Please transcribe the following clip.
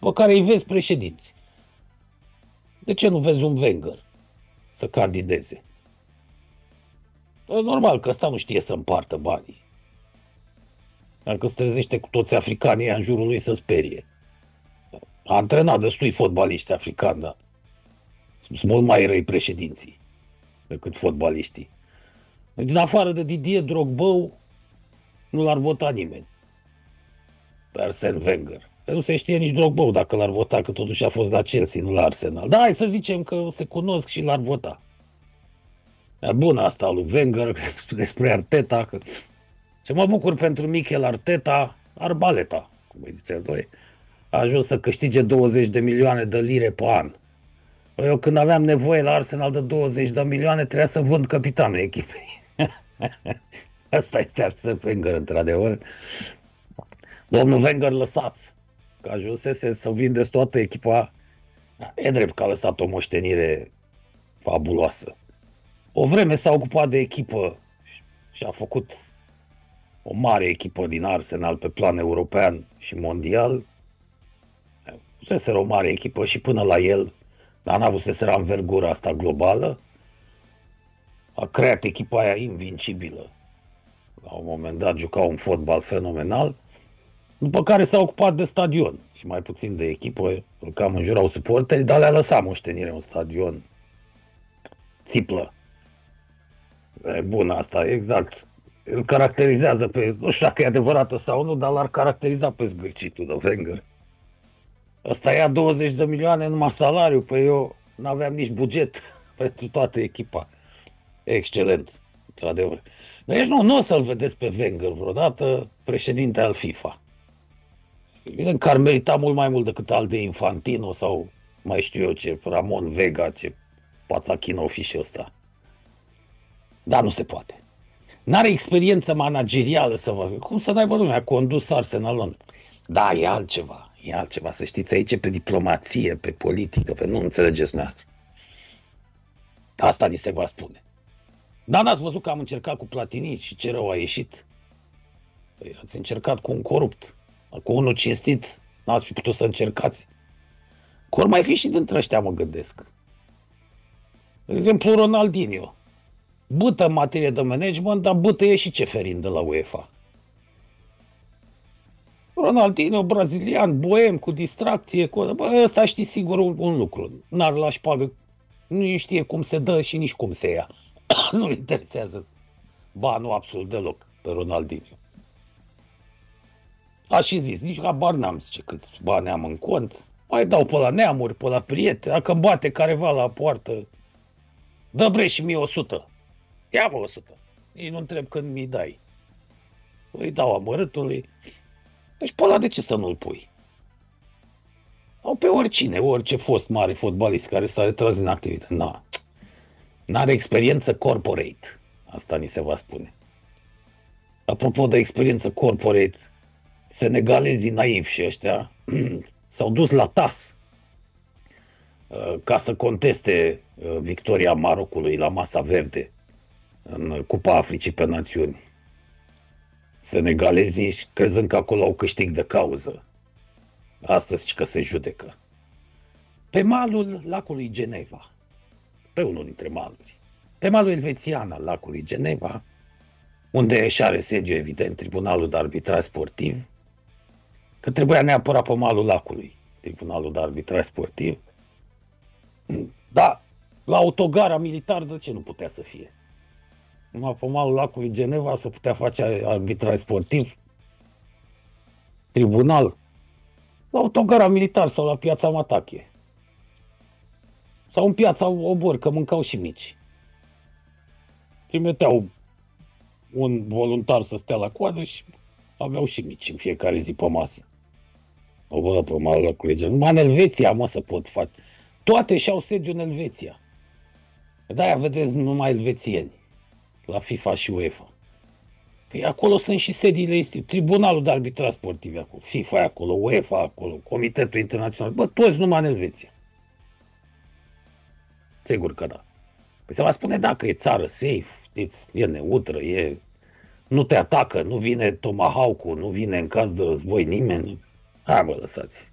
pe care îi vezi președinți. De ce nu vezi un Wenger să candideze? Normal că ăsta nu știe să împartă banii. Dacă se trezește cu toți africanii în jurul lui să sperie. A antrenat destui fotbaliști africani, dar sunt mult mai răi președinții decât fotbaliștii. Din afară de Didier Drogba, nu l-ar vota nimeni pe Arsene Wenger. Nu se știe nici Drogba dacă l-ar vota, că totuși a fost la Chelsea, nu la Arsenal. Da, hai să zicem că se cunosc și l-ar vota. Dar bună asta lui Wenger despre Arteta. Că... Și mă bucur pentru Mikel Arteta, Arbaleta, cum îi zice noi. A ajuns să câștige 20 de milioane de lire pe an. Eu când aveam nevoie la Arsenal de 20 de milioane, trebuia să vând capitanul echipei. Asta este Arsene Wenger, într-adevăr. Domnul Wenger, lăsați, că ajunsese să vindeți toată echipa. E drept că a lăsat o moștenire fabuloasă. O vreme s-a ocupat de echipă și a făcut o mare echipă din Arsenal pe plan european și mondial. Fuseseră o mare echipă și până la el, dar n-a avuseseră învergura asta globală. A creat echipa aia invincibilă. La un moment dat juca un fotbal fenomenal, după care s-a ocupat de stadion și mai puțin de echipă, îl cam înjurau suporteri, dar le-a lăsat moștenire un stadion țiplă. E bun asta, exact. Îl caracterizează pe, nu știu dacă e adevărată sau nu, dar l-ar caracteriza pe zgârcitul de Wenger. Ăsta ia 20 de milioane numai salariu, pe eu n-aveam nici buget pentru toată echipa. Excelent, într-adevăr. Deci nu o să-l vedeți pe Wenger vreodată președinte al FIFA. Evident că ar merita mult mai mult decât al de Infantino sau mai știu eu ce, Ramon Vega, ce Pațachino fi și ăsta. Dar nu se poate. N-are experiență managerială să vă... Cum să n-aibă lumea? A condus Arsenalul. Da, e altceva. E altceva. Să știți, aici pe diplomație, pe politică, pe nu înțelegeți dumneavoastră. Asta ni se va spune. Dar n-ați văzut că am încercat cu Platini și ce rău a ieșit? Păi ați încercat cu un corupt. Cu unul cinstit n-ați fi putut să încercați. Că ori mai fi și dintre ăștia, mă gândesc. De exemplu, Ronaldinho. Bâtă în materie de management, dar bâtă e și Ceferin de la UEFA. Ronaldinho, brazilian, boem, cu distracție, ăsta știi sigur un lucru. N-ar la șpagă, nu știe cum se dă și nici cum se ia. Nu-l interesează banul absolut deloc pe Ronaldinho. A și zis, nici habar n-am, zice, cât bani am în cont. Mai dau pe la neamuri, pe la prieteni, dacă îmi bate careva la poartă, dă bre și mie 100. Ia-mă 100. Nici nu întreb când mi-i dai. Îi dau amărâtului. Deci pe ăla de ce să nu-l pui? Sau pe oricine, orice fost mare fotbalist care s-a retras din activitate. N-are experiență corporate. Asta ni se va spune. Apropo de experiență corporate, senegalezii naivi și ăștia s-au dus la TAS ca să conteste victoria Marocului la Masa Verde în Cupa Africii pe Națiuni. Senegalezii, crezând că acolo au câștig de cauză, astăzi că se judecă. Pe malul lacului Geneva, pe unul dintre maluri, pe malul elvețian al lacului Geneva, unde își are sediu, evident, Tribunalul de Arbitraj Sportiv, că trebuia neapărat pe malul lacului, Tribunalul de Arbitraj Sportiv, dar la autogara militar de ce nu putea să fie? Numai pe malul lacului Geneva să putea face arbitraj sportiv, tribunal, la autogara militar sau la piața Matache. Sau în piața Obor, că mâncau și mici. Trimiteau un voluntar să stea la coadă și aveau și mici în fiecare zi pe masă. Pe malul lacului Geneva. Numai în Elveția, mă, să pot face. Toate și-au sediu în Elveția. De-aia vedeți numai elvețieni la FIFA și UEFA. Păi acolo sunt și sediile Tribunalul de Arbitraj Sportiv acolo, FIFA e acolo, UEFA acolo, Comitetul Internațional, bă, toți numai în Elveția. Sigur că da. Păi se va spune dacă e țară safe, știți, e neutră, nu te atacă, nu vine Tomahawk-ul, nu vine în caz de război nimeni. Hai, bă, lăsați.